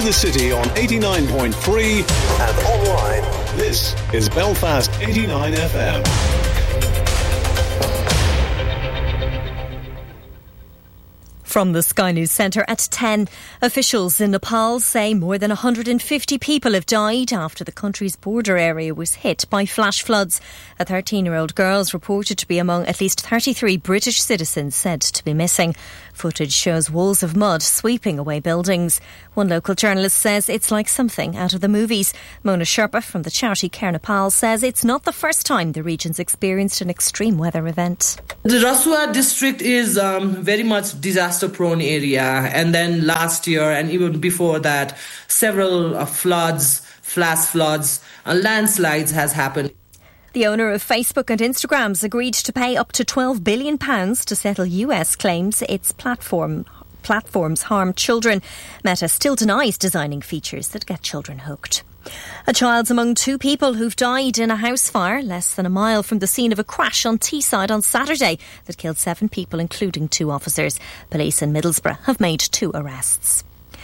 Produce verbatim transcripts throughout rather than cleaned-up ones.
the city on eighty-nine point three and online. This is Belfast eighty-nine F M. From the Sky News Centre at ten, officials in Nepal say more than one hundred fifty people have died after the country's border area was hit by flash floods. A thirteen-year-old girl is reported to be among at least thirty-three British citizens said to be missing. Footage shows walls of mud sweeping away buildings. One local journalist says it's like something out of the movies. Mona Sherpa from the charity Care Nepal says it's not the first time the region's experienced an extreme weather event. The Rasua district is um, very much disaster-prone area, and then last year and even before that, several uh, floods, flash floods, and landslides has happened. The owner of Facebook and Instagram's agreed to pay up to twelve billion pounds to settle U S claims its platform platforms harm children. Meta still denies designing features that get children hooked. A child's among two people who've died in a house fire less than a mile from the scene of a crash on Teesside on Saturday that killed seven people, including two officers. Police in Middlesbrough have made two arrests.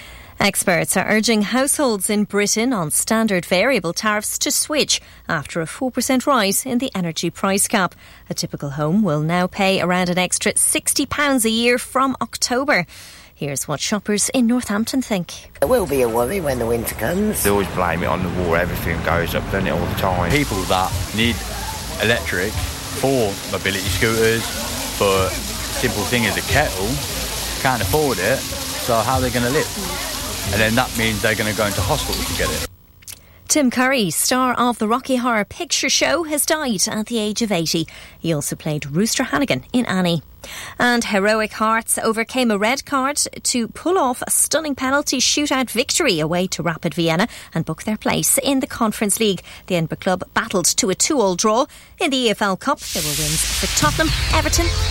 Experts are urging households in Britain on standard variable tariffs to switch after a four percent rise in the energy price cap. A typical home will now pay around an extra sixty pounds a year from October. Here's what shoppers in Northampton think. It will be a worry when the winter comes. They always blame it on the war, everything goes up, doesn't it, all the time. People that need electric for mobility scooters, for simple thing as a kettle, can't afford it, so how are they going to live? And then that means they're going to go into hospital to get it. Tim Curry, star of the Rocky Horror Picture Show, has died at the age of eighty. He also played Rooster Hannigan in Annie. And Heroic Hearts overcame a red card to pull off a stunning penalty shootout victory away to Rapid Vienna and book their place in the Conference League. The Edinburgh club battled to a two-all draw. In the E F L Cup, there were wins for Tottenham, Everton